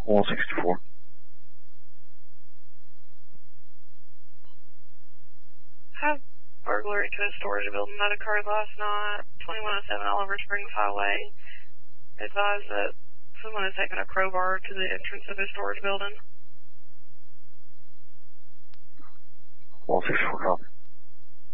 164. Have burglary to a storage building that occurred last night, 2107 Oliver Springs Highway. Advise that someone has taken a crowbar to the entrance of a storage building. 164, copy.